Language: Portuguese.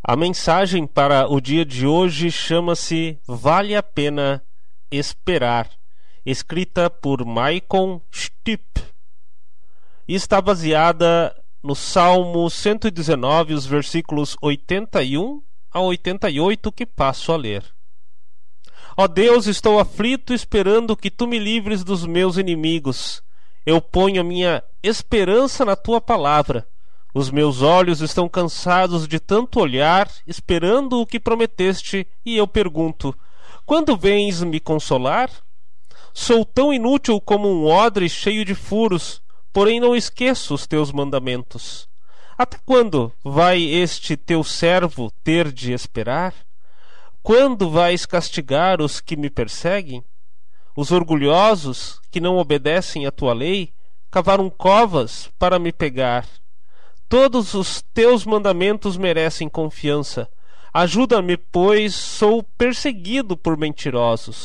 A mensagem para o dia de hoje chama-se Vale a Pena Esperar, escrita por Michael Stipe, e está baseada no Salmo 119, os versículos 81 a 88, que passo a ler. Ó Deus, estou aflito esperando que Tu me livres dos meus inimigos. Eu ponho a minha esperança na Tua palavra. Os meus olhos estão cansados de tanto olhar, esperando o que prometeste, e eu pergunto: quando vens me consolar? Sou tão inútil como um odre cheio de furos, porém não esqueço os teus mandamentos. Até quando vai este teu servo ter de esperar? Quando vais castigar os que me perseguem? Os orgulhosos, que não obedecem à tua lei, cavaram covas para me pegar. Todos os teus mandamentos merecem confiança. Ajuda-me, pois sou perseguido por mentirosos.